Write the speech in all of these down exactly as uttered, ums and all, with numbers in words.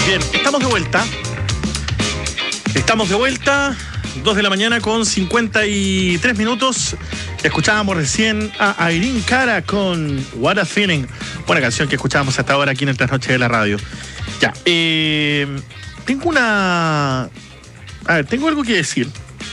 Bien, estamos de vuelta. Estamos de vuelta, dos de la mañana con cincuenta y tres minutos. Escuchábamos recién a Irene Cara con What a Feeling, buena canción que escuchábamos hasta ahora aquí en el Trasnoche de la Radio. Ya, eh, tengo una... A ver, tengo algo que decir.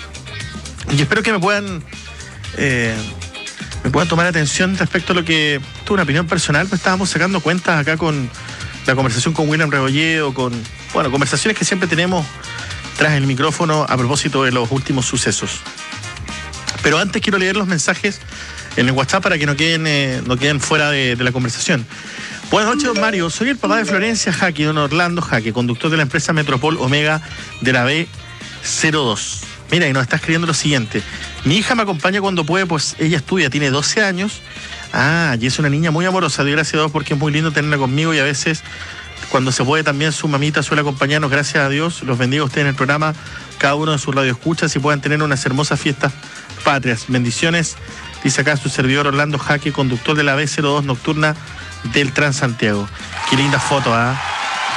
Y espero que me puedan... Eh, me puedan tomar atención respecto a lo que... Tuve una opinión personal, pues estábamos sacando cuentas acá con la conversación con William Rebolledo, con... Bueno, conversaciones que siempre tenemos tras el micrófono a propósito de los últimos sucesos. Pero antes quiero leer los mensajes en el WhatsApp para que no queden, eh, no queden fuera de, de la conversación. Buenas noches, don Mario. Soy el papá de Florencia Jaque, don Orlando Jaque, conductor de la empresa Metropol Omega de la B cero dos. Mira, y nos está escribiendo lo siguiente. Mi hija me acompaña cuando puede, pues ella estudia, tiene doce años. Ah, y es una niña muy amorosa. Doy gracias a Dios porque es muy lindo tenerla conmigo y a veces, cuando se puede, también su mamita suele acompañarnos. Gracias a Dios. Los bendiga a ustedes en el programa, cada uno de sus radioescuchas, y puedan tener unas hermosas fiestas patrias. Bendiciones, dice acá su servidor Orlando Jaque, conductor de la B cero dos nocturna del Transantiago. Qué linda foto, ¿ah? ¿eh?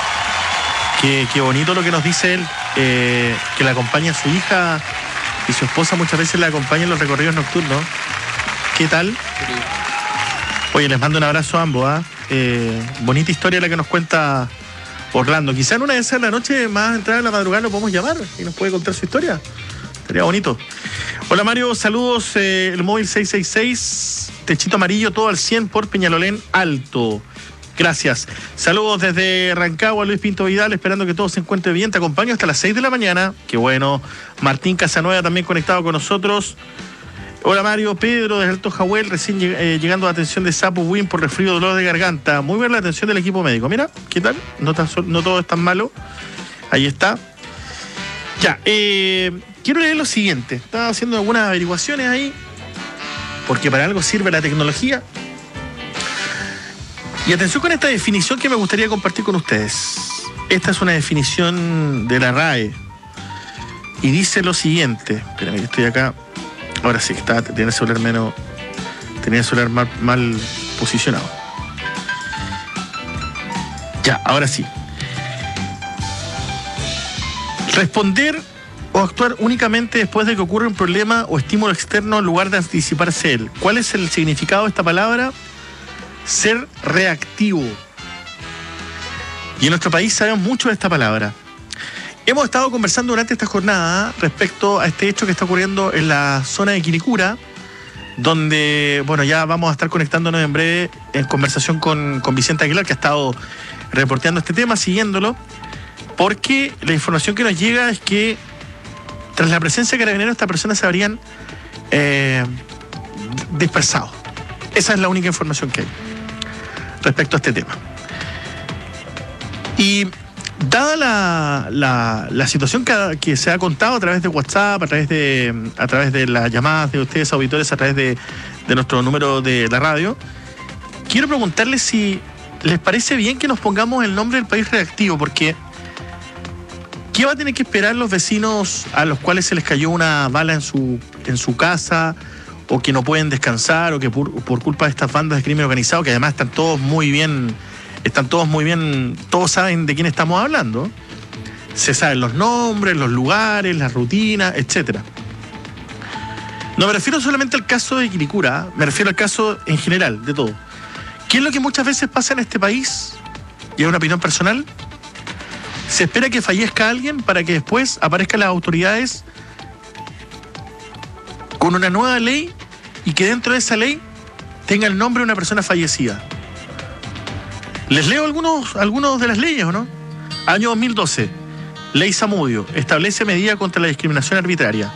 Qué, qué bonito lo que nos dice él, eh, que la acompaña a su hija y su esposa muchas veces la acompaña en los recorridos nocturnos. ¿Qué tal? Oye, les mando un abrazo a ambos, ¿ah? ¿eh? Eh, bonita historia la que nos cuenta Orlando. Quizá en una de esas de la noche, más entrada en la madrugada, lo podemos llamar y nos puede contar su historia. Sería bonito. Hola Mario, saludos, eh, el móvil seis seis seis, techito amarillo, todo al cien por Peñalolén Alto. Gracias. Saludos desde Rancagua, Luis Pinto Vidal, esperando que todo se encuentre bien. Te acompaño hasta las seis de la mañana. Qué bueno. Martín Casanueva también conectado con nosotros. Hola Mario, Pedro desde Alto Jahuel, recién lleg- eh, llegando a atención de Sapo Win por resfrío, dolor de garganta. Muy bien la atención del equipo médico. Mira, ¿qué tal? No, tan sol- no todo es tan malo. Ahí está. Ya, eh, quiero leer lo siguiente. Estaba haciendo algunas averiguaciones ahí, porque para algo sirve la tecnología. Y atención con esta definición que me gustaría compartir con ustedes. Esta es una definición de la R A E. Y dice lo siguiente. Espérame, que estoy acá. Ahora sí, está, tenía el celular menos. Tenía el celular mal, mal posicionado. Ya, ahora sí. Responder o actuar únicamente después de que ocurra un problema o estímulo externo en lugar de anticiparse él. ¿Cuál es el significado de esta palabra? Ser reactivo. Y en nuestro país sabemos mucho de esta palabra. Hemos estado conversando durante esta jornada respecto a este hecho que está ocurriendo en la zona de Quilicura, donde, bueno, ya vamos a estar conectándonos en breve en conversación con, con Vicente Aguilar, que ha estado reporteando este tema, siguiéndolo, porque la información que nos llega es que tras la presencia de carabineros, estas personas se habrían eh, dispersado. Esa es la única información que hay respecto a este tema. Y dada la, la, la situación que, que se ha contado a través de WhatsApp, a través de, a través de las llamadas de ustedes, auditores, a través de, de nuestro número de la radio, quiero preguntarles si les parece bien que nos pongamos el nombre del país reactivo, porque ¿qué va a tener que esperar los vecinos a los cuales se les cayó una bala en su, en su casa, o que no pueden descansar, o que por, por culpa de estas bandas de crimen organizado, que además están todos muy bien, están todos muy bien, todos saben de quién estamos hablando, se saben los nombres, los lugares, las rutinas, etcétera? No me refiero solamente al caso de Quilicura, me refiero al caso en general, de todo. ¿Qué es lo que muchas veces pasa en este país? Y es una opinión personal. Se espera que fallezca alguien para que después aparezcan las autoridades con una nueva ley y que dentro de esa ley tenga el nombre de una persona fallecida. Les leo algunos, algunos de las leyes, ¿o no? Año dos mil doce. Ley Zamudio. Establece medida contra la discriminación arbitraria.